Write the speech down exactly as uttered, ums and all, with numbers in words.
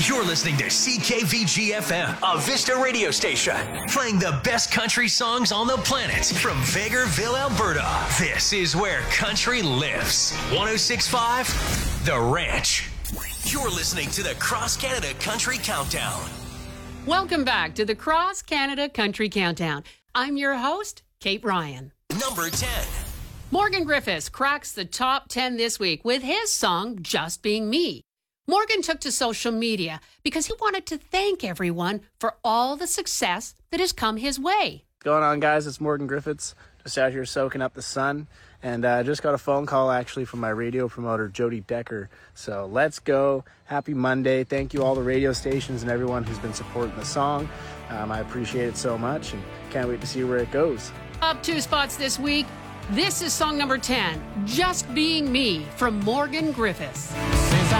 You're listening to C K V G F M, a Vista radio station, playing the best country songs on the planet from Vegreville, Alberta. This is where country lives. one oh six point five, The Ranch. You're listening to the Cross Canada Country Countdown. Welcome back to the Cross Canada Country Countdown. I'm your host, Kate Ryan. Number ten. Morgan Griffiths cracks the top ten this week with his song, Just Being Me. Morgan took to social media because he wanted to thank everyone for all the success that has come his way. What's going on, guys? It's Morgan Griffiths, just out here soaking up the sun. And I uh, just got a phone call, actually, from my radio promoter, Jody Decker. So let's go. Happy Monday. Thank you all the radio stations and everyone who's been supporting the song. Um, I appreciate it so much and can't wait to see where it goes. Up two spots this week. This is song number ten, Just Being Me, from Morgan Griffiths. Since